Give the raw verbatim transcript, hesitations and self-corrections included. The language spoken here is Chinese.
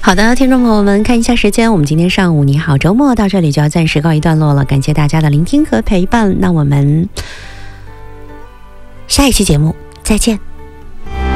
好的，听众朋友们，看一下时间，我们今天上午你好周末到这里就要暂时告一段落了，感谢大家的聆听和陪伴，那我们下一期节目再见。